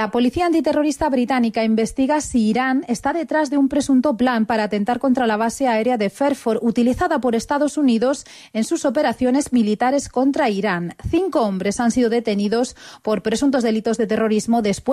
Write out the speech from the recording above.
La policía antiterrorista británica investiga si Irán está detrás de un presunto plan para atentar contra la base aérea de Fairford, utilizada por Estados Unidos en sus operaciones militares contra Irán. 5 hombres han sido detenidos por presuntos delitos de terrorismo después